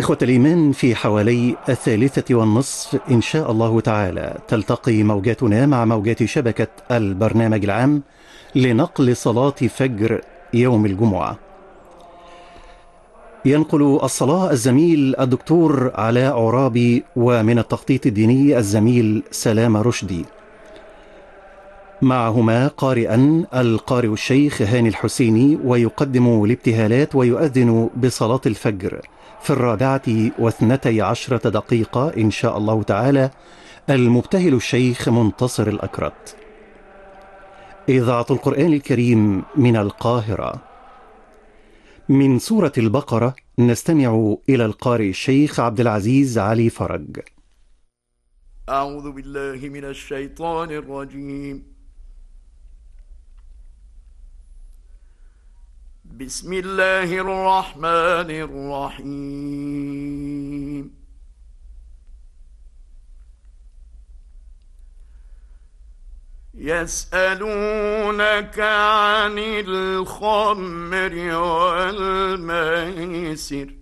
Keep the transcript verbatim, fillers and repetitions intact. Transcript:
إخوة الإيمان، في حوالي الثالثة والنصف إن شاء الله تعالى تلتقي موجاتنا مع موجات شبكة البرنامج العام لنقل صلاة فجر يوم الجمعة. ينقل الصلاة الزميل الدكتور علاء عرابي، ومن التخطيط الديني الزميل سلام رشدي، معهما قارئا القارئ الشيخ هاني الحسيني، ويقدم الابتهالات ويؤذن بصلاة الفجر في الرابعة واثنتي عشرة دقيقة إن شاء الله تعالى المبتهل الشيخ منتصر الأكرت. إذاعة القرآن الكريم من القاهرة. من سورة البقرة نستمع إلى القارئ الشيخ عبد العزيز علي فرج. أعوذ بالله من الشيطان الرجيم. بسم الله الرحمن الرحيم. يسألونك عن الخمر والميسر